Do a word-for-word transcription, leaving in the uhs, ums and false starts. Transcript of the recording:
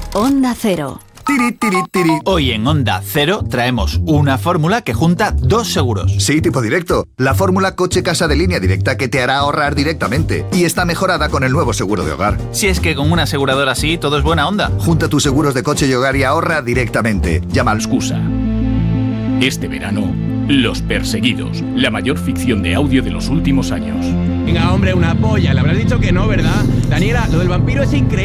Onda Cero. Tiri, tiri, tiri. Hoy en Onda Cero traemos una fórmula que junta dos seguros. Sí, tipo directo. La fórmula coche-casa de línea directa que te hará ahorrar directamente. Y está mejorada con el nuevo seguro de hogar. Si es que con una aseguradora así todo es buena onda. Junta tus seguros de coche y hogar y ahorra directamente. Llama al Excusa. Este verano, Los Perseguidos, la mayor ficción de audio de los últimos años. Venga, hombre, una polla. Le habrás dicho que no, ¿verdad? Daniela, lo del vampiro es increíble.